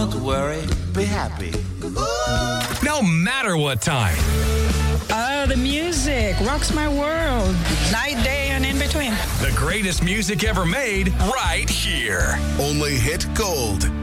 Don't worry, be happy. No matter what time. Oh, the music rocks my world. Night, day, and in between. The greatest music ever made right here. Only hit gold.